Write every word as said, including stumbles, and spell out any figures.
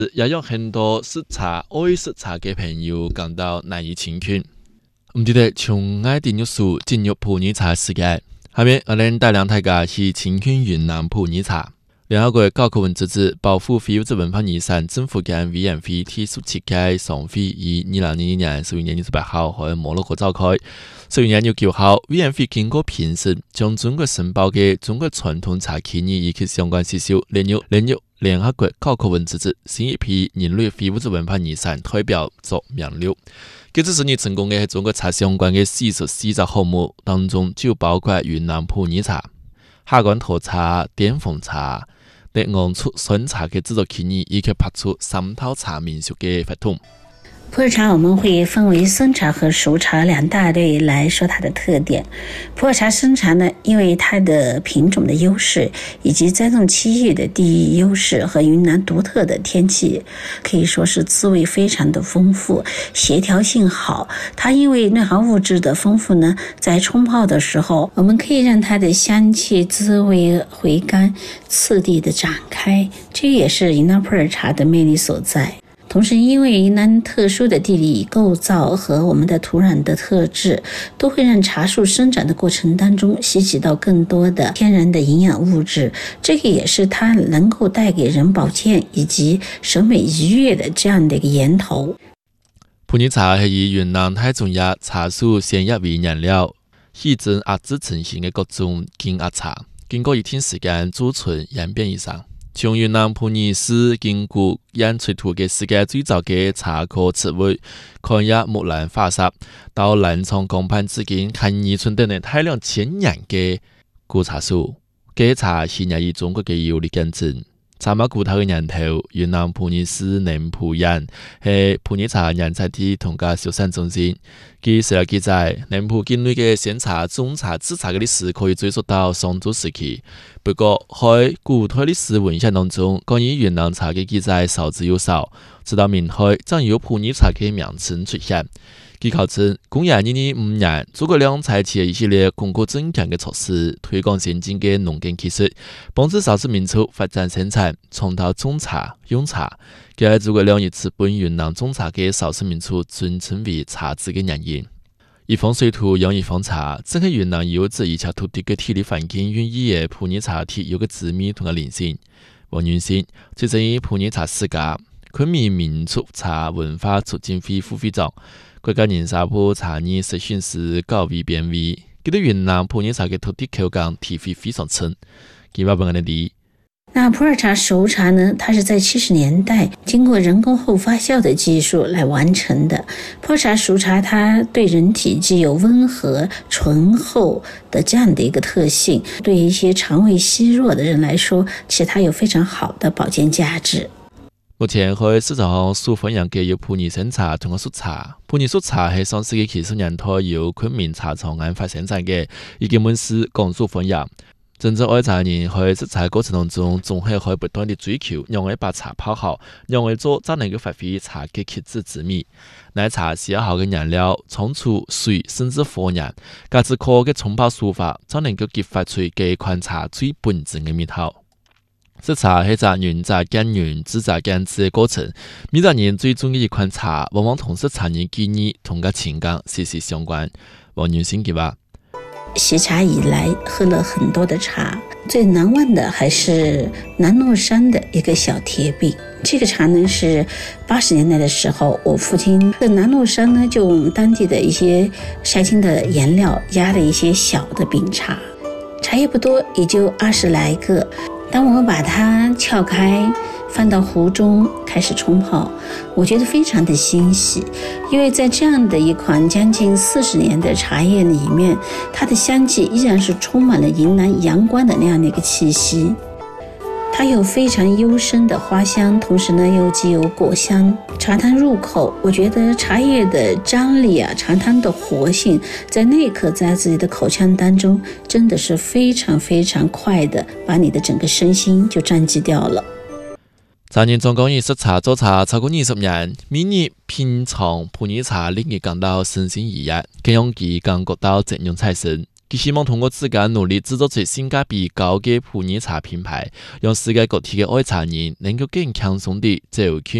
也有很多视茶、爱视茶嘅朋友感到难以侵群。唔記得從愛啲뉴스進入普洱茶世界，下面我哋帶領大家去侵群雲南普洱茶。聯合國教科文組織保護非物質文化遺產政府間委員會提出設計常會於二零二二年十一月二十八號喺摩洛哥召開。十一月廿九號，委員會經過評審，將中國申報嘅中國傳統茶起義以及相關事項列入列入聯合國教科文組織新一批人類非物質文化遺產代表作名錄。這次是你成功嘅中國茶相關嘅四十四隻項目當中，就包括雲南普洱茶、下關沱茶、澱粉茶、烈昂出酸茶嘅製作起義，以及拍出三套茶民宿嘅法通。 普洱茶我们会分为生茶和熟茶两大类来说它的特点。普洱茶生茶呢，因为它的品种的优势，以及栽种期域的地域优势和云南独特的天气，可以说是滋味非常的丰富，协调性好。它因为内含物质的丰富呢，在冲泡的时候，我们可以让它的香气、滋味回甘，次第的展开，这也是云南普洱茶的魅力所在。同时，因为云南特殊的地理构造和我们的土壤的特质，都会让茶树生长的过程当中吸取到更多的天然的营养物质，这个也是它能够带给人保健以及审美愉悦的这样的一个源头。 普洱茶係以雲南太重葉茶樹鮮葉為原料，氣蒸壓製成型嘅各種精壓茶，經過一定時間贮存演變而成。從雲南普洱市經過演出土嘅世界最早嘅茶科詞彙，抗壓木蘭法煞，到南昌江畔至今看二寸等嘅大量千年嘅古茶樹，嘅茶係也以中國嘅有力見證。茶馬古頭嘅年頭，雲南普洱市寧普縣係普洱茶釀製地同個小產中心。據史料記載，寧普境內嘅鮮茶、種茶、製茶嘅歷史可以追溯到商周時期。不過，喺古代歷史文獻當中，關於雲南茶嘅記載少之又少。直到明代，才有普洱茶嘅名稱出現。據考證，公元二零二五年，諸葛亮採取一系列鞏固政權嘅措施，推廣先進嘅農耕技術，幫助少數民族發展生產，從頭種茶、用茶。佢係諸葛亮以此本雲南種茶嘅少數民族尊稱為茶字嘅原因。一方水土養一方茶，正係雲南優質而且土地嘅地理環境允許嘅普洱茶體有個滋味同個靈性。王元信，最正於普洱茶世家，昆明民族茶文化促進會副會長。國家人沙坡茶葉實訓師高維變為，佢對雲南普洱茶嘅土地口感體會非常深。佢話本人哋。 那普洱茶熟茶呢，它是在七十年代经过人工后发酵的技术来完成的。普洱茶熟茶它对人体具有温和醇厚的这样的一个特性，对一些肠胃虚弱的人来说，其实它有非常好的保健价值。 目前喺市場上所分享嘅有普洱生茶同埋熟茶。普洱熟茶係上世紀七十年代由昆明茶廠研發生產嘅，已經滿是廣受歡迎。真正愛茶人喺製茶過程當中，總係可以不斷地追求，讓佢把茶泡好，讓佢做才能夠發揮茶嘅極致之美。奶茶是要好嘅原料，倉儲水甚至火燃，加之靠嘅沖泡手法，才能夠激發出嘅款茶最本質嘅味道。製茶係จาก原榨耕耘至榨耕制嘅過程，每個人最中意一款茶，往往同時茶葉記憶同個情感息息相關。王元信佢話。 學茶以來喝了很多的茶，最難忘的還是南麓山的一個小鐵餅。這個茶呢是八十年代的時候，我父親在南麓山呢就用當地的一些曬青的顏料壓了一些小的餅茶，茶葉不多，也就二十來個。當我把它撬開放到壺中開始沖泡，我覺得非常的欣喜，因為在這樣的一款將近四十年的茶葉裏面，它的香氣依然是充滿了迎南陽光的那樣的一個氣息。它有非常幽深的花香，同時呢又具有果香。茶湯入口，我覺得茶葉的張力啊，茶湯的活性，在那一刻在自己的口腔當中，真的是非常非常快的，把你的整個身心就佔據掉了。 茶人總講以識茶做茶超過二十年，每日品嘗普洱茶令佢感到身心愉悅，更讓佢感覺到正用產生。 佢希望通過自家努力製作出性價比高嘅普洱茶品牌，讓世界各地嘅愛茶人能夠更輕鬆地走進